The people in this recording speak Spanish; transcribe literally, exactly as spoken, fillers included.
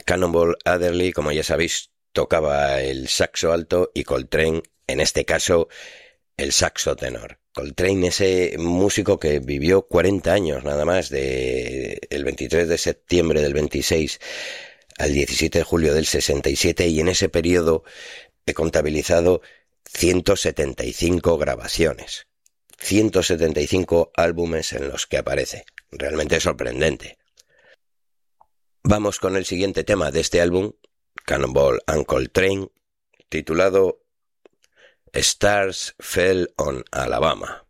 Cannonball Adderley, como ya sabéis, tocaba el saxo alto y Coltrane, en este caso, el saxo tenor. Coltrane, ese músico que vivió cuarenta años nada más, de el veintitrés de septiembre del veintiséis al diecisiete de julio del sesenta y siete, y en ese periodo he contabilizado ciento setenta y cinco grabaciones, ciento setenta y cinco álbumes en los que aparece. Realmente sorprendente. Vamos con el siguiente tema de este álbum, Cannonball and Coltrane, titulado Stars Fell on Alabama.